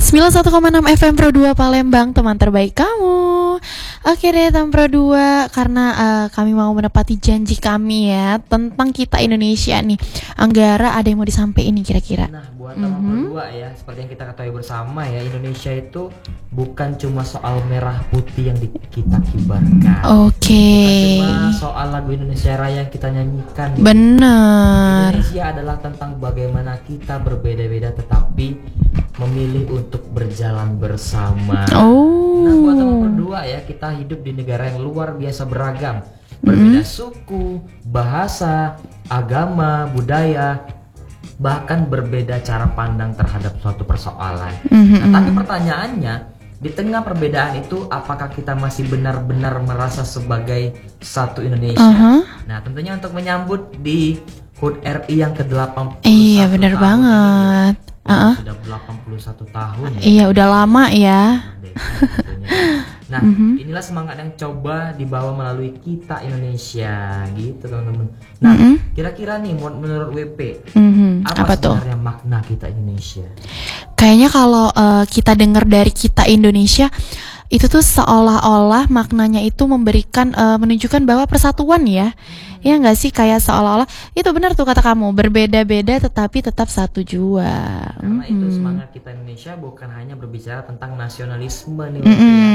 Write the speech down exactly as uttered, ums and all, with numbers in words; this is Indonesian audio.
sembilan puluh satu koma enam F M Pro dua Palembang, teman terbaik kamu. Oke deh teman Pro dua, karena uh, kami mau menepati janji kami ya tentang kita Indonesia nih. Anggara, ada yang mau disampaikan nih kira-kira? Nah, buat teman Mhm. Pro dua ya, seperti yang kita ketahui bersama ya, Indonesia itu bukan cuma soal merah putih yang di- kita kibarkan. Oke. Bukan cuma soal lagu Indonesia Raya yang kita nyanyikan. Benar. Indonesia adalah tentang bagaimana kita berbeda-beda tetapi memilih untuk berjalan bersama. Oh. Nah, buat teman berdua ya, kita hidup di negara yang luar biasa beragam, berbeda suku, bahasa, agama, budaya, bahkan berbeda cara pandang terhadap suatu persoalan. Mhm. Nah, tapi pertanyaannya, di tengah perbedaan itu, apakah kita masih benar-benar merasa sebagai satu Indonesia? Aha. Nah, tentunya untuk menyambut di H U T R I yang ke delapan puluh satu Iya, benar tahun banget. ini, Uh-uh. sudah delapan puluh satu tahun ya. Iya, udah lama ya. Merdeka tentunya. Nah, Mhm. inilah semangat yang coba dibawa melalui kita Indonesia, gitu teman-teman. Nah, Mhm. kira-kira nih menurut menurut W P, Mhm. apa, Apa tuh? sebenarnya makna kita Indonesia? Kayaknya kalau uh, kita dengar dari kita Indonesia, itu tuh seolah-olah maknanya itu memberikan uh, menunjukkan bahwa persatuan ya. Ya nggak sih, kayak seolah-olah itu benar tuh kata kamu, berbeda-beda tetapi tetap satu jua. Karena itu Mhm. semangat kita Indonesia bukan hanya berbicara tentang nasionalisme nih, W P, ya. Mhm.